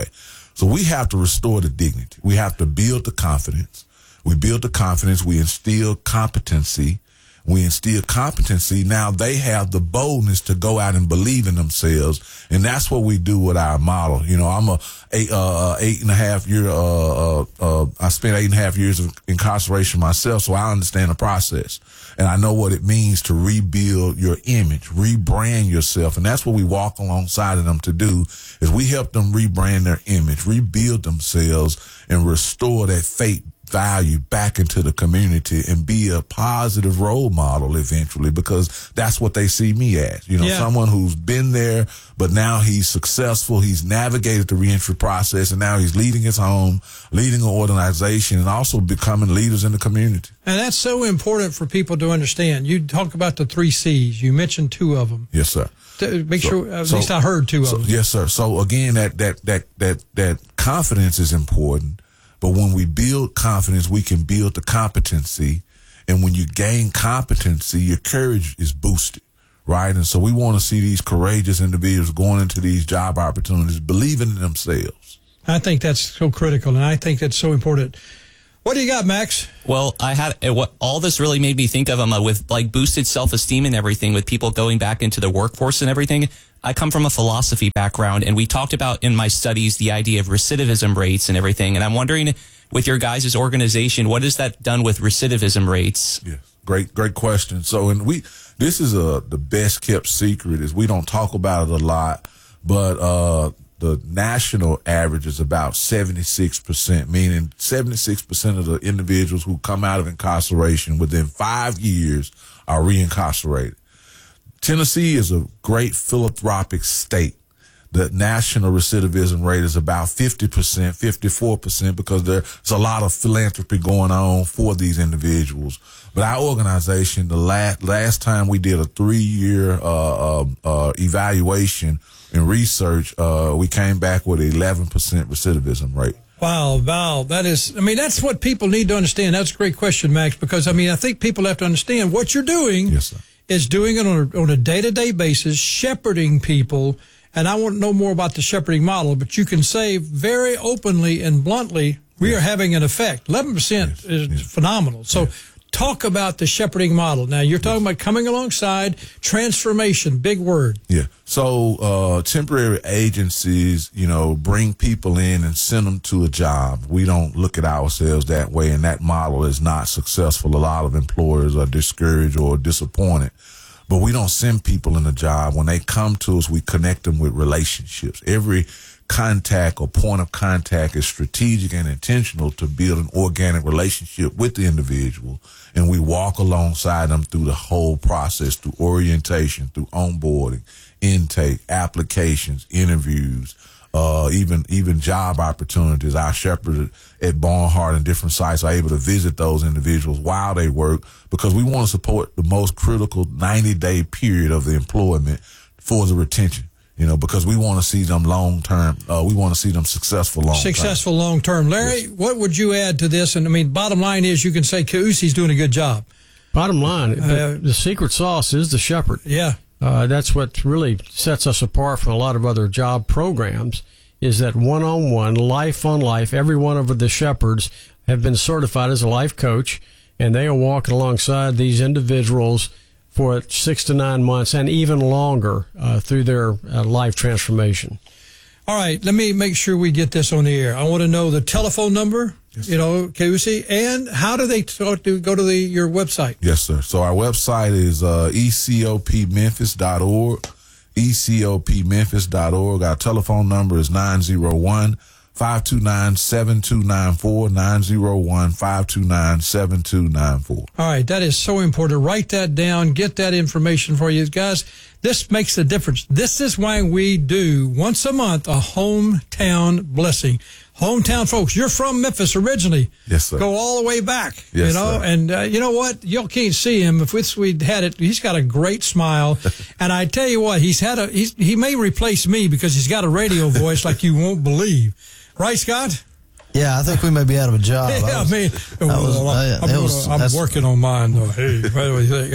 So we have to restore the dignity. We have to build the confidence. We build the confidence. We instill competency. We instill competency. Now they have the boldness to go out and believe in themselves. And that's what we do with our model. You know, I'm a eight, uh, eight and a half year, uh, uh, uh, I spent eight and a half years of incarceration myself. So I understand the process and I know what it means to rebuild your image, rebrand yourself. And that's what we walk alongside of them to do is we help them rebrand their image, rebuild themselves and restore that faith, value back into the community and be a positive role model eventually, because that's what they see me as, you know, yeah. someone who's been there, but now he's successful. He's navigated the reentry process and now he's leading his home, leading an organization and also becoming leaders in the community. And that's so important for people to understand. You talk about the three C's. You mentioned two of them. Yes, sir. To make so, sure, at so, least I heard two so, of them. Yes, sir. So again, that, that, that, that, that confidence is important. But when we build confidence, we can build the competency. And when you gain competency, your courage is boosted, right? And so we want to see these courageous individuals going into these job opportunities, believing in themselves. I think that's so critical, and I think that's so important. What do you got, Max? Well, I had what all this really made me think of um, with like boosted self-esteem and everything, with people going back into the workforce and everything. I come from a philosophy background, and we talked about in my studies the idea of recidivism rates and everything. And I'm wondering, with your guys' organization, what has that done with recidivism rates? Yes, great, great question. So, and we, this is a the best kept secret is we don't talk about it a lot, but uh the national average is about seventy-six percent, meaning seventy-six percent of the individuals who come out of incarceration within five years are reincarcerated. Tennessee is a great philanthropic state. The national recidivism rate is about fifty percent, fifty-four percent, because there's a lot of philanthropy going on for these individuals. But our organization, the last, last time we did a three-year uh, uh, uh, evaluation and research, uh, we came back with an eleven percent recidivism rate. Wow, wow. That is, I mean, that's what people need to understand. That's a great question, Max, because, I mean, I think people have to understand what you're doing yes, sir. is doing it on a, on a day-to-day basis, shepherding people. And I want to know more about the shepherding model, but you can say very openly and bluntly, we yes. are having an effect. eleven percent yes. is yes. phenomenal. So yes. talk about the shepherding model. Now, you're talking yes. about coming alongside, transformation, big word. Yeah. So uh, temporary agencies, you know, bring people in and send them to a job. We don't look at ourselves that way, and that model is not successful. A lot of employers are discouraged or disappointed. But we don't send people in a job. When they come to us, we connect them with relationships. Every contact or point of contact is strategic and intentional to build an organic relationship with the individual. And we walk alongside them through the whole process, through orientation, through onboarding, intake, applications, interviews, uh, even, even job opportunities. Our shepherds at Barnhart and different sites are able to visit those individuals while they work, because we want to support the most critical ninety day period of the employment for the retention. You know, because we want to see them long term. Uh, we want to see them successful long term. Successful long term. Larry, yes. what would you add to this? And I mean, bottom line is you can say Kausi's doing a good job. Bottom line, uh, the, the secret sauce is the shepherd. Yeah. Uh, that's what really sets us apart from a lot of other job programs, is that one-on-one, life on life. Every one of the shepherds have been certified as a life coach, and they are walking alongside these individuals for six to nine months and even longer uh, through their uh, life transformation. All right, let me make sure we get this on the air. I want to know the telephone number, yes, you know, Kausi, and how do they talk to go to the your website? Yes, sir. So our website is uh, E C O P memphis dot org, E C O P memphis dot org. Our telephone number is nine zero one, five two nine, seven two nine four, nine zero one, five two nine, seven two nine four. All right, that is so important. Write that down. Get that information for you guys. This makes a difference. This is why we do once a month a hometown blessing. Hometown folks, you're from Memphis originally. Yes, sir. Go all the way back. Yes, you know, sir. and uh, you know what? Y'all can't see him. If we'd had it, he's got a great smile. And I tell you what, he's had a he's, he may replace me because he's got a radio voice like you won't believe. Right, Scott? Yeah, I think we may be out of a job. Yeah, I, was, I mean, I was, well, I, I'm, was, I'm working on mine, though. Hey, what do you think?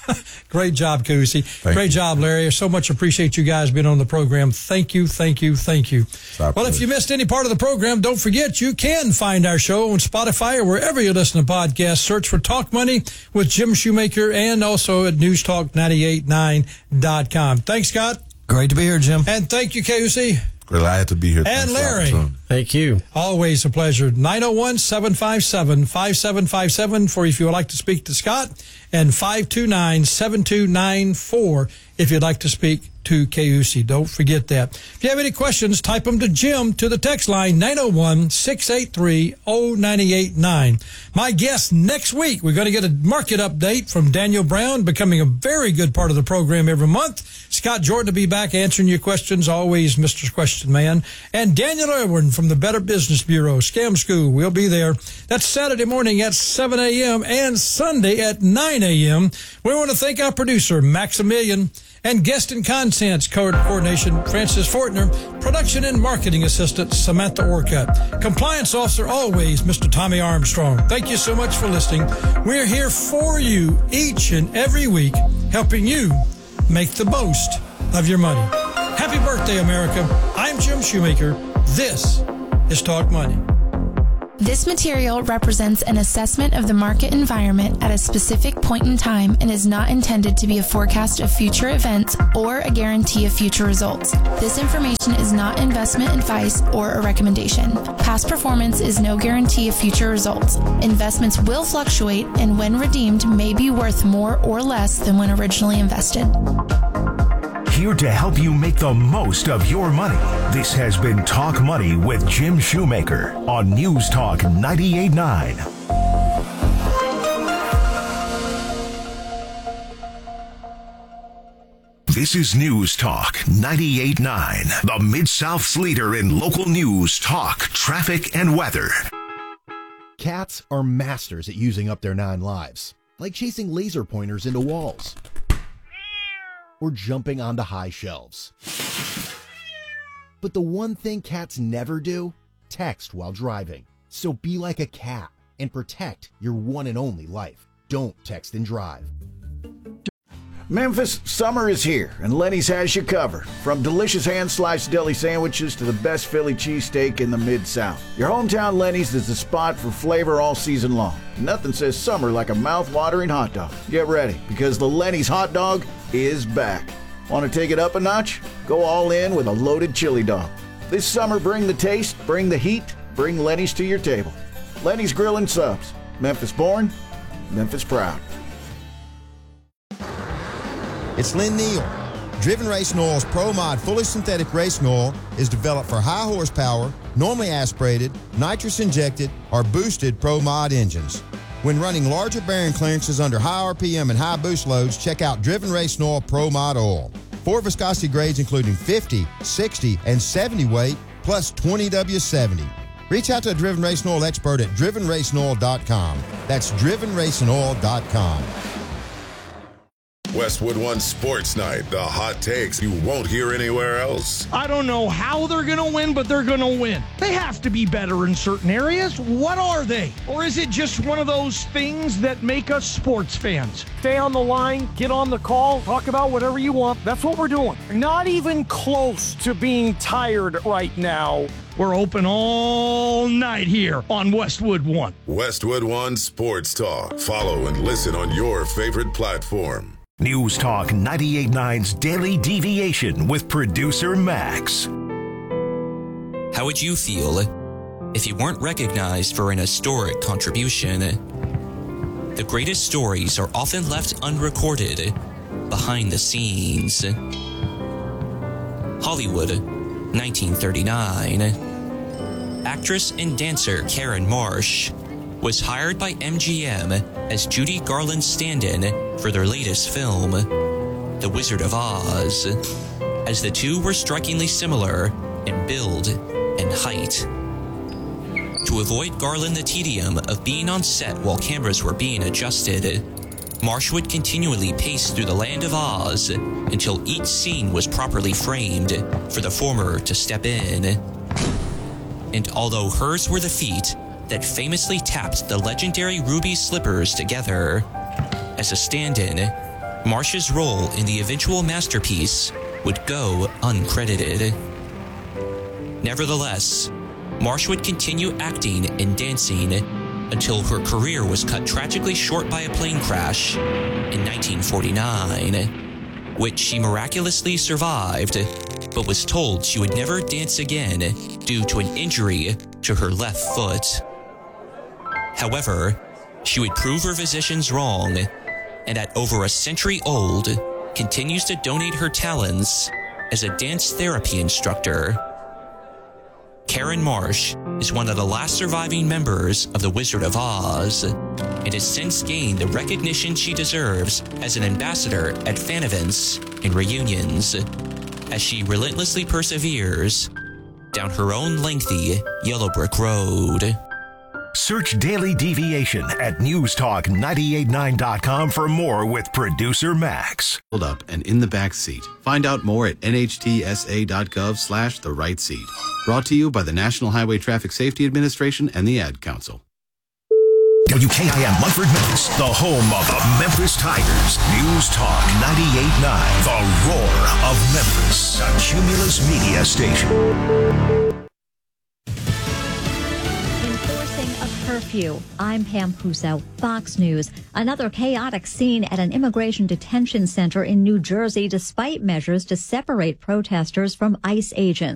Great job, Cahusi. Great you. job, Larry. I so much appreciate you guys being on the program. Thank you, thank you, thank you. Stop well, it. if you missed any part of the program, don't forget you can find our show on Spotify or wherever you listen to podcasts. Search for Talk Money with Jim Shoemaker and also at news talk nine eight nine dot com. Thanks, Scott. Great to be here, Jim. And thank you, Cahusi. Glad to be here. And Thanks, Larry. Robinson. Thank you. Always a pleasure. nine oh one, seven five seven, five seven five seven for if you would like to speak to Scott, and five two nine, seven two nine four if you'd like to speak to Cahusi. Don't forget that. If you have any questions, type them to Jim to the text line nine oh one, six eight three, oh nine eight nine. My guest next week, we're going to get a market update from Daniel Brown, becoming a very good part of the program every month. Scott Jordan will be back answering your questions, always Mister Question Man. And Daniel Irwin from the Better Business Bureau, Scam School, will be there. That's Saturday morning at seven a.m. and Sunday at nine a.m. We want to thank our producer, Maximilian, and guest and contents coordination, Francis Fortner, production and marketing assistant, Samantha Orcutt, compliance officer, always, Mister Tommy Armstrong. Thank you so much for listening. We're here for you each and every week, helping you make the most of your money. Happy birthday, America. I'm Jim Shoemaker. This is Talk Money. This material represents an assessment of the market environment at a specific point in time and is not intended to be a forecast of future events or a guarantee of future results. This information is not investment advice or a recommendation. Past performance is no guarantee of future results. Investments will fluctuate and when redeemed may be worth more or less than when originally invested. Here to help you make the most of your money. This has been Talk Money with Jim Shoemaker on News Talk ninety-eight point nine. This is News Talk ninety-eight point nine, the Mid-South's leader in local news, talk, traffic, and weather. Cats are masters at using up their nine lives, like chasing laser pointers into walls or jumping onto high shelves. But the one thing cats never do, text while driving. So be like a cat and protect your one and only life. Don't text and drive. Memphis, summer is here, and Lenny's has you covered. From delicious hand-sliced deli sandwiches to the best Philly cheesesteak in the Mid-South. Your hometown Lenny's is the spot for flavor all season long. Nothing says summer like a mouth-watering hot dog. Get ready, because the Lenny's hot dog is back. Want to take it up a notch? Go all in with a loaded chili dog. This summer, bring the taste, bring the heat, bring Lenny's to your table. Lenny's Grill and Subs. Memphis born, Memphis proud. It's Lynn Neal. Driven Racing Oil's Pro Mod fully synthetic racing oil is developed for high horsepower, normally aspirated, nitrous injected, or boosted Pro Mod engines. When running larger bearing clearances under high R P M and high boost loads, check out Driven Racing Oil Pro Mod oil. Four viscosity grades including fifty, sixty, and seventy weight, plus twenty W seventy. Reach out to a Driven Racing Oil expert at driven racing oil dot com. That's driven racing oil dot com. Westwood One Sports Night, the hot takes you won't hear anywhere else. I don't know how they're going to win, but they're going to win. They have to be better in certain areas. What are they? Or is it just one of those things that make us sports fans? Stay on the line, get on the call, talk about whatever you want. That's what we're doing. Not even close to being tired right now. We're open all night here on Westwood One. Westwood One Sports Talk. Follow and listen on your favorite platform. News Talk ninety-eight point nine's Daily Deviation with producer Max. How would you feel if you weren't recognized for an historic contribution? The greatest stories are often left unrecorded behind the scenes. Hollywood, nineteen thirty-nine. Actress and dancer Karen Marsh was hired by M G M as Judy Garland's stand-in for their latest film, The Wizard of Oz, as the two were strikingly similar in build and height. To avoid Garland the tedium of being on set while cameras were being adjusted, Marsh would continually pace through the land of Oz until each scene was properly framed for the former to step in. And although hers were the feet that famously tapped the legendary ruby slippers together, as a stand-in, Marsh's role in the eventual masterpiece would go uncredited. Nevertheless, Marsh would continue acting and dancing until her career was cut tragically short by a plane crash in nineteen forty-nine, which she miraculously survived, but was told she would never dance again due to an injury to her left foot. However, she would prove her physicians wrong, and at over a century old, continues to donate her talents as a dance therapy instructor. Karen Marsh is one of the last surviving members of the Wizard of Oz, and has since gained the recognition she deserves as an ambassador at fan events and reunions, as she relentlessly perseveres down her own lengthy yellow brick road. Search Daily Deviation at news talk nine eight nine dot com for more with producer Max. Hold up and in the back seat. Find out more at nhtsa.gov slash the right seat. Brought to you by the National Highway Traffic Safety Administration and the Ad Council. W K I M Munford, Memphis, the home of the Memphis Tigers. News Talk ninety-eight point nine, the roar of Memphis, a Cumulus media station. Curfew. I'm Pam Puso, Fox News. Another chaotic scene at an immigration detention center in New Jersey despite measures to separate protesters from ICE agents.